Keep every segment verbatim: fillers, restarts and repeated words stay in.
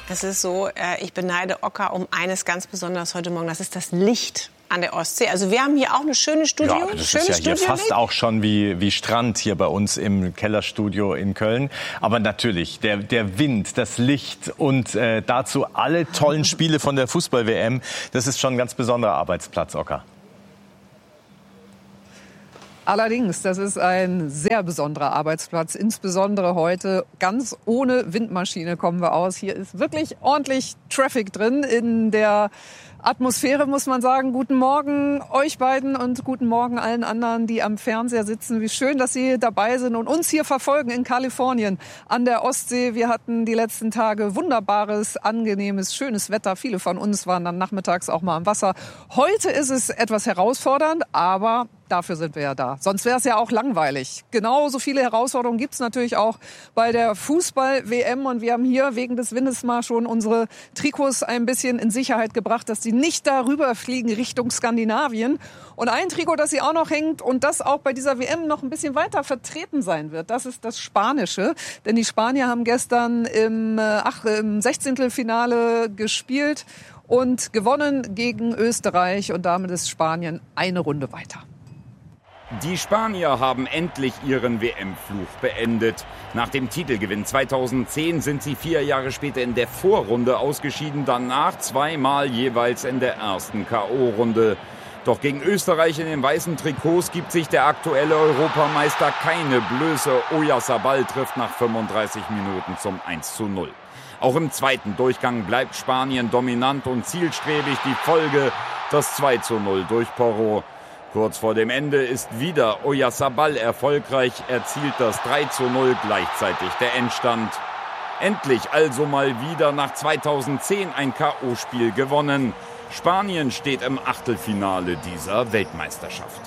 Es ist so, äh, ich beneide Ocker um eines ganz besonders heute Morgen. Das ist das Licht an der Ostsee. Also wir haben hier auch eine schöne Studio. Ja, das Schönes ist ja hier Studio fast auch schon wie, wie Strand hier bei uns im Kellerstudio in Köln. Aber natürlich, der, der Wind, das Licht und äh, dazu alle tollen Spiele von der Fußball-W M, das ist schon ein ganz besonderer Arbeitsplatz, Ocker. Allerdings, das ist ein sehr besonderer Arbeitsplatz, insbesondere heute. Ganz ohne Windmaschine kommen wir aus. Hier ist wirklich ordentlich Traffic drin in der Atmosphäre, muss man sagen. Guten Morgen euch beiden und guten Morgen allen anderen, die am Fernseher sitzen. Wie schön, dass Sie dabei sind und uns hier verfolgen in Kalifornien an der Ostsee. Wir hatten die letzten Tage wunderbares, angenehmes, schönes Wetter. Viele von uns waren dann nachmittags auch mal am Wasser. Heute ist es etwas herausfordernd, aber dafür sind wir ja da. Sonst wäre es ja auch langweilig. Genauso viele Herausforderungen gibt es natürlich auch bei der Fußball-W M. Und wir haben hier wegen des Windes mal schon unsere Trikots ein bisschen in Sicherheit gebracht, dass die nicht darüber fliegen Richtung Skandinavien. Und ein Trikot, das hier auch noch hängt und das auch bei dieser W M noch ein bisschen weiter vertreten sein wird, das ist das Spanische. Denn die Spanier haben gestern im, ach, im Sechzehntelfinale gespielt und gewonnen gegen Österreich. Und damit ist Spanien eine Runde weiter. Die Spanier haben endlich ihren W M-Fluch beendet. Nach dem Titelgewinn zweitausendzehn sind sie vier Jahre später in der Vorrunde ausgeschieden, danach zweimal jeweils in der ersten K O-Runde. Doch gegen Österreich in den weißen Trikots gibt sich der aktuelle Europameister keine Blöße. Oyarzabal trifft nach fünfunddreißig Minuten zum eins zu null. Auch im zweiten Durchgang bleibt Spanien dominant und zielstrebig. Die Folge das zwei zu null durch Porro. Kurz vor dem Ende ist wieder Oyarzabal erfolgreich, erzielt das drei zu null, gleichzeitig der Endstand. Endlich also mal wieder nach zweitausendzehn ein K O-Spiel gewonnen. Spanien steht im Achtelfinale dieser Weltmeisterschaft.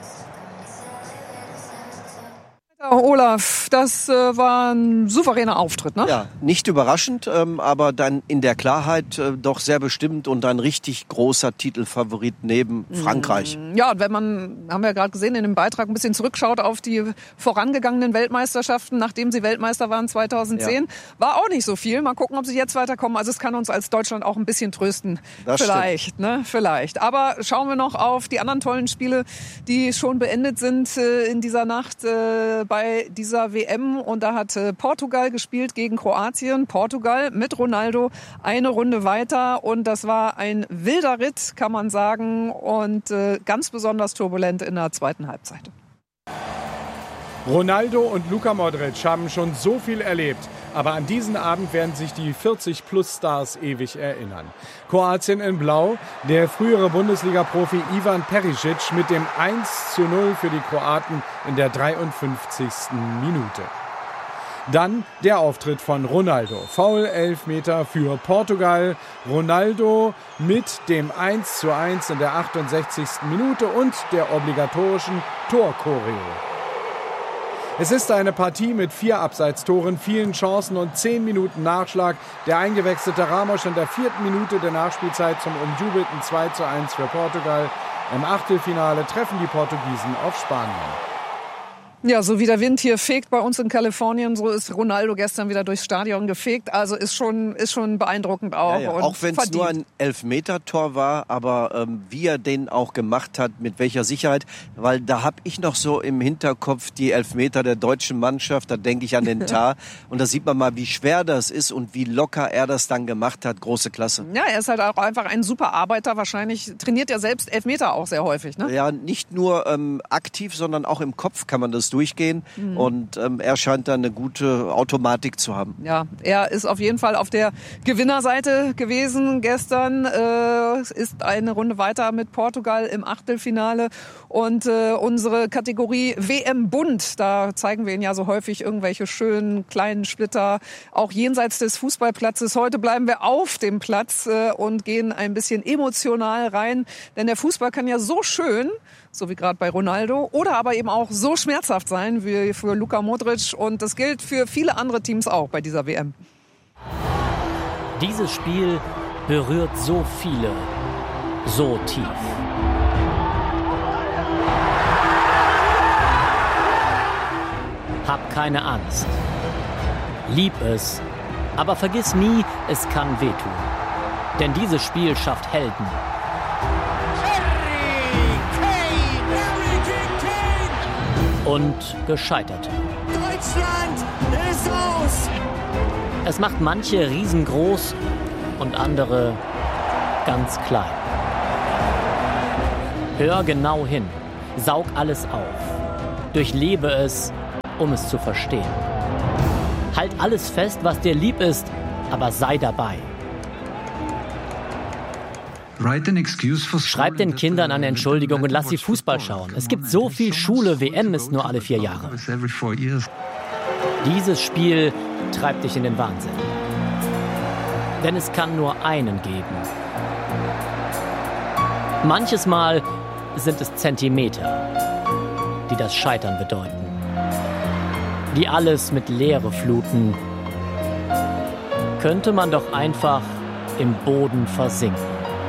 Olaf, das äh, war ein souveräner Auftritt, ne? Ja, nicht überraschend, ähm, aber dann in der Klarheit äh, doch sehr bestimmt und ein richtig großer Titelfavorit neben Frankreich. Ja, und wenn man, haben wir ja gerade gesehen, in dem Beitrag ein bisschen zurückschaut auf die vorangegangenen Weltmeisterschaften, nachdem sie Weltmeister waren zweitausendzehn, ja, war auch nicht so viel. Mal gucken, ob sie jetzt weiterkommen. Also es kann uns als Deutschland auch ein bisschen trösten. Das Vielleicht, ne? Vielleicht. Aber schauen wir noch auf die anderen tollen Spiele, die schon beendet sind äh, in dieser Nacht äh, bei dieser W M. Und da hat äh, Portugal gespielt gegen Kroatien. Portugal mit Ronaldo eine Runde weiter. Und das war ein wilder Ritt, kann man sagen. Und äh, ganz besonders turbulent in der zweiten Halbzeit. Ronaldo und Luka Modric haben schon so viel erlebt. Aber an diesen Abend werden sich die vierzig-plus-Stars ewig erinnern. Kroatien in Blau, der frühere Bundesliga-Profi Ivan Perisic mit dem eins zu null für die Kroaten in der dreiundfünfzigsten Minute. Dann der Auftritt von Ronaldo. Foul-Elfmeter für Portugal. Ronaldo mit dem eins zu eins in der achtundsechzigsten Minute und der obligatorischen Torchoreo. Es ist eine Partie mit vier Abseitstoren, vielen Chancen und zehn Minuten Nachschlag. Der eingewechselte Ramos in der vierten Minute der Nachspielzeit zum umjubelten zwei zu eins für Portugal. Im Achtelfinale treffen die Portugiesen auf Spanien. Ja, so wie der Wind hier fegt bei uns in Kalifornien, so ist Ronaldo gestern wieder durchs Stadion gefegt. Also ist schon, ist schon beeindruckend auch. Ja, ja. Und auch wenn es nur ein Elfmeter-Tor war, aber ähm, wie er den auch gemacht hat, mit welcher Sicherheit. Weil da habe ich noch so im Hinterkopf die Elfmeter der deutschen Mannschaft, da denke ich an den Tar. Und da sieht man mal, wie schwer das ist und wie locker er das dann gemacht hat. Große Klasse. Ja, er ist halt auch einfach ein super Arbeiter. Wahrscheinlich trainiert er selbst Elfmeter auch sehr häufig, ne? Ja, nicht nur ähm, aktiv, sondern auch im Kopf kann man das durchgehen. Mhm. Und ähm, er scheint da eine gute Automatik zu haben. Ja, er ist auf jeden Fall auf der Gewinnerseite gewesen gestern. Äh, ist eine Runde weiter mit Portugal im Achtelfinale. Und äh, unsere Kategorie W M Bund, da zeigen wir Ihnen ja so häufig irgendwelche schönen kleinen Splitter, auch jenseits des Fußballplatzes. Heute bleiben wir auf dem Platz äh, und gehen ein bisschen emotional rein. Denn der Fußball kann ja so schön, so wie gerade bei Ronaldo, oder aber eben auch so schmerzhaft sein wie für Luka Modric. Und das gilt für viele andere Teams auch bei dieser W M. Dieses Spiel berührt so viele, so tief. Hab keine Angst. Lieb es Aber vergiss nie, es kann wehtun. Denn dieses Spiel schafft Helden. Und Gescheiterte. Deutschland ist aus! Es macht manche riesengroß und andere ganz klein. Hör genau hin, saug alles auf, durchlebe es, um es zu verstehen. Halt alles fest, was dir lieb ist, aber sei dabei. Schreib den Kindern eine Entschuldigung und lass sie Fußball schauen. Es gibt so viel Schule, W M ist nur alle vier Jahre. Dieses Spiel treibt dich in den Wahnsinn. Denn es kann nur einen geben. Manches Mal sind es Zentimeter, die das Scheitern bedeuten. Die alles mit Leere fluten. Könnte man doch einfach im Boden versinken.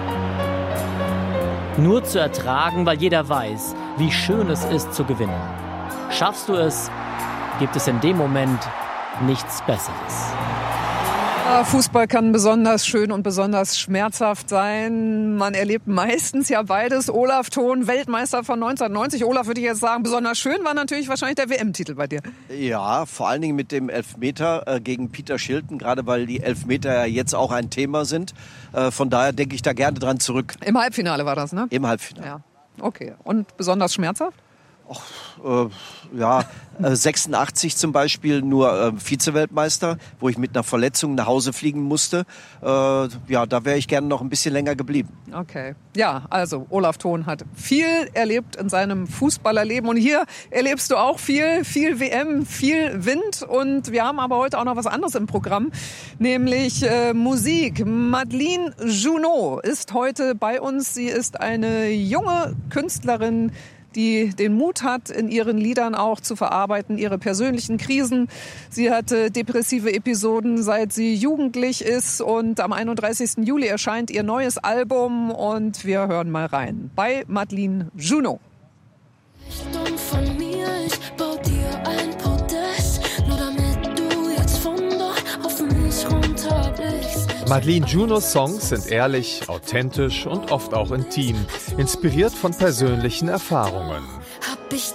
Nur zu ertragen, weil jeder weiß, wie schön es ist zu gewinnen. Schaffst du es, gibt es in dem Moment nichts Besseres. Fußball kann besonders schön und besonders schmerzhaft sein. Man erlebt meistens ja beides. Olaf Thon, Weltmeister von neunzehnhundertneunzig. Olaf, würde ich jetzt sagen, besonders schön war natürlich wahrscheinlich der W M-Titel bei dir. Ja, vor allen Dingen mit dem Elfmeter äh, gegen Peter Shilton, gerade weil die Elfmeter ja jetzt auch ein Thema sind. Äh, von daher denke ich da gerne dran zurück. Im Halbfinale war das, ne? Im Halbfinale. Ja, okay. Und besonders schmerzhaft? Och, äh, ja, äh, sechsundachtzig zum Beispiel nur äh, Vize-Weltmeister, wo ich mit einer Verletzung nach Hause fliegen musste. Äh, ja, da wäre ich gerne noch ein bisschen länger geblieben. Okay. Ja, also Olaf Thon hat viel erlebt in seinem Fußballerleben und hier erlebst du auch viel, viel W M, viel Wind und wir haben aber heute auch noch was anderes im Programm, nämlich äh, Musik. Madeleine Junot ist heute bei uns. Sie ist eine junge Künstlerin, die den Mut hat, in ihren Liedern auch zu verarbeiten, ihre persönlichen Krisen. Sie hatte depressive Episoden, seit sie jugendlich ist und am einunddreißigsten Juli erscheint ihr neues Album und wir hören mal rein bei Madeleine Junot. Richtung von mir, ich bau dir ein Podest, nur damit du jetzt von dort auf mich runterblickst. Madeleine Junots Songs sind ehrlich, authentisch und oft auch intim, inspiriert von persönlichen Erfahrungen. Hab ich